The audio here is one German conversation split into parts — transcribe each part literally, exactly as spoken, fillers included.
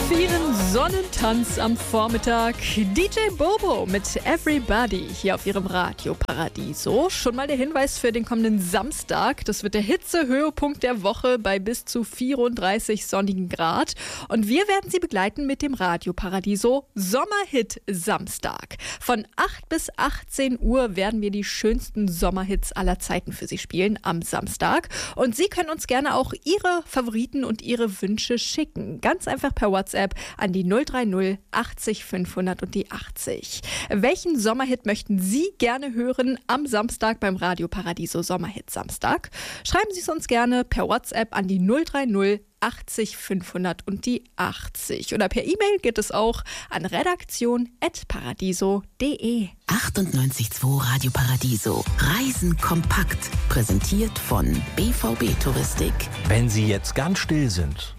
Für Ihren Sonnentanz am Vormittag D J Bobo mit Everybody hier auf Ihrem Radio Paradiso. Schon mal der Hinweis für den kommenden Samstag. Das wird der Hitzehöhepunkt der Woche bei bis zu vierunddreißig sonnigen Grad. Und wir werden Sie begleiten mit dem Radio Paradiso Sommerhit Samstag. Von acht bis achtzehn Uhr werden wir die schönsten Sommerhits aller Zeiten für Sie spielen am Samstag. Und Sie können uns gerne auch Ihre Favoriten und Ihre Wünsche schicken. Ganz einfach per WhatsApp an die null drei null achtzig fünfhundert und die achtzig. Welchen Sommerhit möchten Sie gerne hören am Samstag beim Radio Paradiso Sommerhit Samstag? Schreiben Sie es uns gerne per WhatsApp an die null drei null achtzig fünfhundert und die achtzig. Oder per E-Mail geht es auch an redaktion at paradiso punkt de. achtundneunzig Komma zwei Radio Paradiso. Reisen kompakt. Präsentiert von B V B Touristik. Wenn Sie jetzt ganz still sind,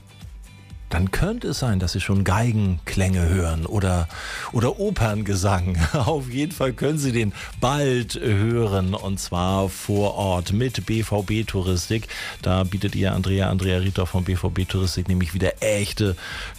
dann könnte es sein, dass Sie schon Geigenklänge hören oder, oder Operngesang. Auf jeden Fall können Sie den bald hören, und zwar vor Ort mit B V B Touristik. Da bietet ihr Andrea, Andrea Rieter von B V B Touristik nämlich wieder echte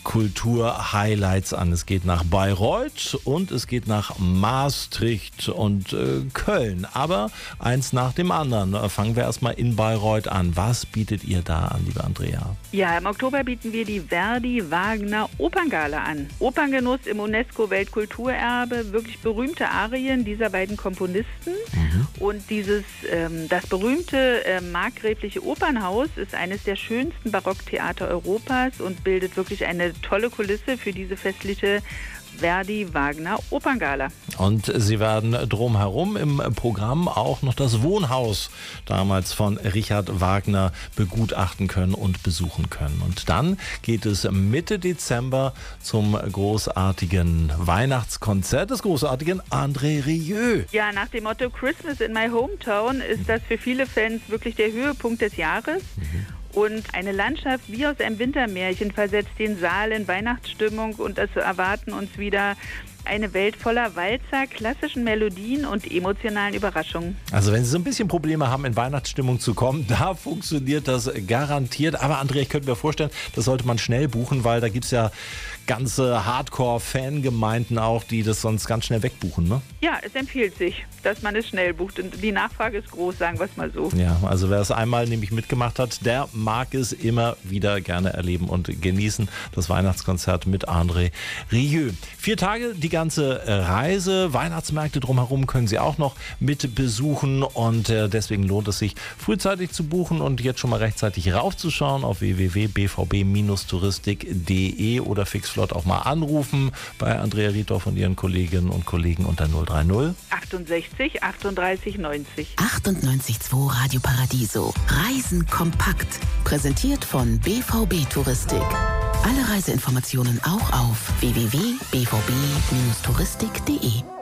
Kultur-Highlights an. Es geht nach Bayreuth und es geht nach Maastricht und äh, Köln. Aber eins nach dem anderen. Fangen wir erstmal in Bayreuth an. Was bietet ihr da an, liebe Andrea? Ja, im Oktober bieten wir die Verdi Wagner Operngala an. Operngenuss im UNESCO-Weltkulturerbe, wirklich berühmte Arien dieser beiden Komponisten. Mhm. Und dieses, ähm, das berühmte äh, markgräfliche Opernhaus ist eines der schönsten Barocktheater Europas und bildet wirklich eine tolle Kulisse für diese festliche Verdi Wagner Operngala. Und Sie werden drumherum im Programm auch noch das Wohnhaus damals von Richard Wagner begutachten können und besuchen können. Und dann geht es Mitte Dezember zum großartigen Weihnachtskonzert des großartigen André Rieu. Ja, nach dem Motto Christmas in my hometown ist das für viele Fans wirklich der Höhepunkt des Jahres. Mhm. Und eine Landschaft wie aus einem Wintermärchen versetzt den Saal in Weihnachtsstimmung, und es erwarten uns wieder eine Welt voller Walzer, klassischen Melodien und emotionalen Überraschungen. Also wenn Sie so ein bisschen Probleme haben, in Weihnachtsstimmung zu kommen, da funktioniert das garantiert. Aber Andrea, ich könnte mir vorstellen, das sollte man schnell buchen, weil da gibt es ja ganze Hardcore-Fangemeinden auch, die das sonst ganz schnell wegbuchen, ne? Ja, es empfiehlt sich, dass man es schnell bucht. Und die Nachfrage ist groß, sagen wir es mal so. Ja, also wer es einmal nämlich mitgemacht hat, der mag es immer wieder gerne erleben und genießen. Das Weihnachtskonzert mit André Rieu. Vier Tage, die ganze Reise, Weihnachtsmärkte drumherum können Sie auch noch mit besuchen, und deswegen lohnt es sich, frühzeitig zu buchen und jetzt schon mal rechtzeitig raufzuschauen auf w w w punkt b v b touristik punkt de oder fixflott auch mal anrufen bei Andrea Rieter von Ihren Kolleginnen und Kollegen unter null drei null achtundsechzig achtunddreißig neunzig. achtundneunzig Komma zwei Radio Paradiso. Reisen kompakt. Präsentiert von B V B Touristik. Alle Reiseinformationen auch auf w w w punkt b v b touristik punkt de.